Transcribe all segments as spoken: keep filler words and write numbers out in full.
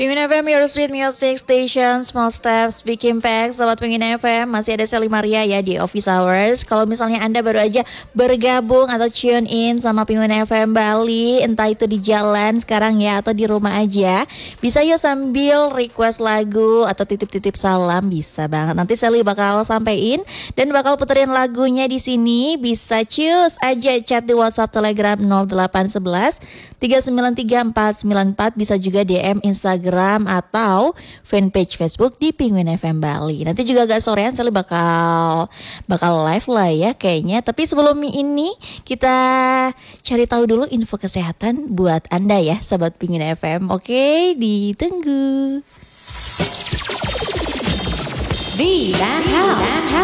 Penguin F M, your sweet music station, small steps, big impact. Sobat Penguin F M, masih ada Sally Maria ya di Office Hours. Kalau misalnya Anda baru aja bergabung atau tune in sama Penguin F M Bali, entah itu di jalan sekarang ya atau di rumah aja, bisa yuk sambil request lagu atau titip-titip salam, bisa banget. Nanti Sally bakal sampein dan bakal puterin lagunya di sini. Bisa choose aja chat di WhatsApp Telegram nol delapan satu satu tiga sembilan tiga empat sembilan empat, bisa juga D M Instagram atau fanpage Facebook di Penguin F M Bali. Nanti juga agak sorean Sally bakal bakal live lah ya kayaknya. Tapi sebelum ini kita cari tahu dulu info kesehatan buat Anda ya Sobat Penguin F M. Oke, ditunggu. V dan Hal.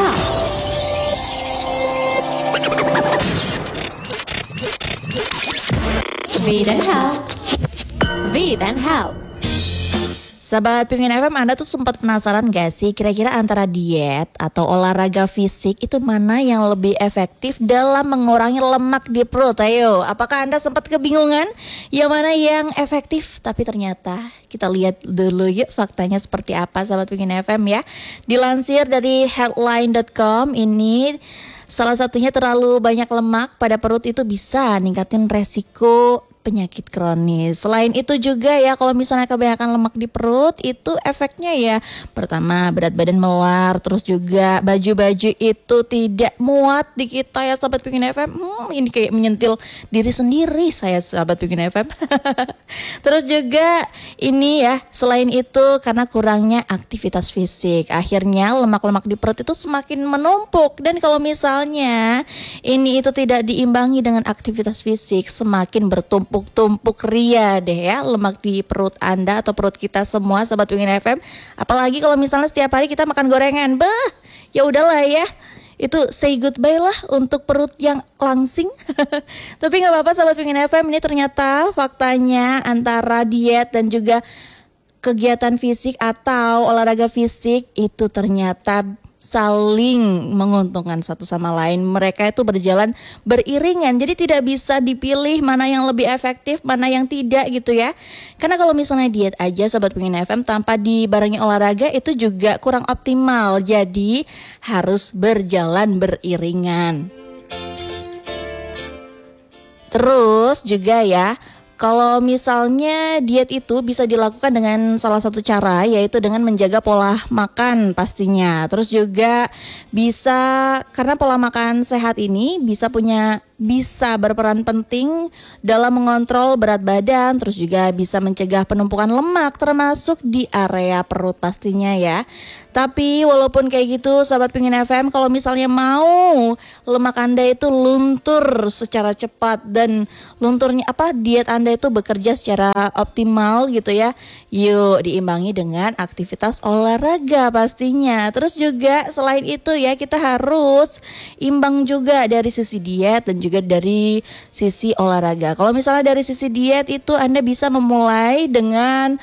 V dan Hal. V dan Hal. Sahabat Penguin F M, Anda tuh sempat penasaran gak sih kira-kira antara diet atau olahraga fisik itu mana yang lebih efektif dalam mengurangi lemak di perut? Ayo, apakah Anda sempat kebingungan yang mana yang efektif? Tapi ternyata kita lihat dulu yuk faktanya seperti apa Sahabat Penguin F M ya. Dilansir dari headline dot com, ini salah satunya terlalu banyak lemak pada perut itu bisa ningkatin resiko penyakit kronis. Selain itu juga ya, kalau misalnya kebanyakan lemak di perut itu efeknya ya, pertama berat badan melar, terus juga baju-baju itu tidak muat di kita ya Sahabat Penguin F M. Hmm, ini kayak menyentil diri sendiri saya Sahabat Penguin F M. Terus juga ini ya, selain itu karena kurangnya aktivitas fisik, akhirnya lemak-lemak di perut itu semakin menumpuk. Dan kalau misalnya ini itu tidak diimbangi dengan aktivitas fisik, semakin bertumpuk tumpuk ria deh ya lemak di perut Anda atau perut kita semua Sahabat Penguin F M. Apalagi kalau misalnya setiap hari kita makan gorengan, bah ya udahlah ya, itu say goodbye lah untuk perut yang langsing. Tapi nggak apa-apa Sahabat Penguin F M, ini ternyata faktanya antara diet dan juga kegiatan fisik atau olahraga fisik itu ternyata saling menguntungkan satu sama lain. Mereka itu berjalan beriringan, jadi tidak bisa dipilih mana yang lebih efektif, mana yang tidak gitu ya. Karena kalau misalnya diet aja Sobat Penguin F M tanpa dibarengi olahraga itu juga kurang optimal. Jadi harus berjalan beriringan. Terus juga ya, kalau misalnya diet itu bisa dilakukan dengan salah satu cara, yaitu dengan menjaga pola makan pastinya. Terus juga bisa, karena pola makan sehat ini bisa punya bisa berperan penting dalam mengontrol berat badan, terus juga bisa mencegah penumpukan lemak termasuk di area perut pastinya ya. Tapi walaupun kayak gitu Sahabat Penguin F M, kalau misalnya mau lemak Anda itu luntur secara cepat dan lunturnya apa diet Anda itu bekerja secara optimal gitu ya, yuk diimbangi dengan aktivitas olahraga pastinya. Terus juga selain itu ya, kita harus imbang juga dari sisi diet dan juga dari sisi olahraga. Kalau misalnya dari sisi diet itu Anda bisa memulai dengan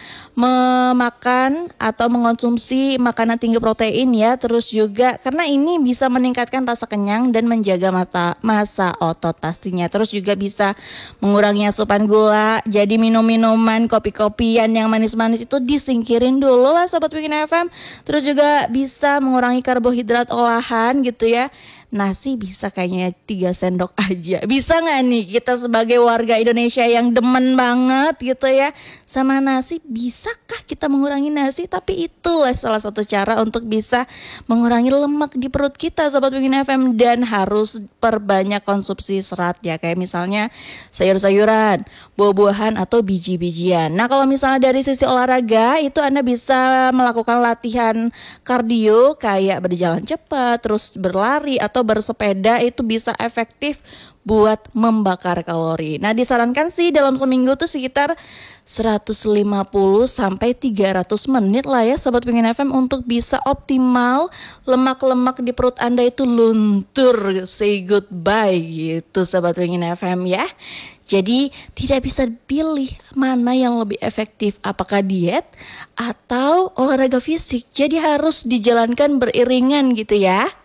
memakan atau mengonsumsi makanan tinggi protein ya. Terus juga karena ini bisa meningkatkan rasa kenyang dan menjaga mata massa otot pastinya. Terus juga bisa mengurangi asupan gula. Jadi minum-minuman kopi-kopian yang manis-manis itu disingkirin dulu lah Sobat Penguin F M. Terus juga bisa mengurangi karbohidrat olahan gitu ya. Nasi bisa kayaknya tiga sendok aja. Bisa gak nih kita sebagai warga Indonesia yang demen banget gitu ya sama nasi, bisakah kita mengurangi nasi? Tapi itulah salah satu cara untuk bisa mengurangi lemak di perut kita Sobat Penguin F M. Dan harus perbanyak konsumsi serat ya, kayak misalnya sayur-sayuran, buah-buahan atau biji-bijian. Nah kalau misalnya dari sisi olahraga itu Anda bisa melakukan latihan kardio kayak berjalan cepat, terus berlari atau bersepeda, itu bisa efektif buat membakar kalori. Nah disarankan sih dalam seminggu tuh sekitar seratus lima puluh sampai tiga ratus menit lah ya Sobat Penguin F M untuk bisa optimal lemak-lemak di perut Anda itu luntur, say goodbye gitu Sobat Penguin F M ya. Jadi tidak bisa pilih mana yang lebih efektif, apakah diet atau olahraga fisik. Jadi harus dijalankan beriringan gitu ya.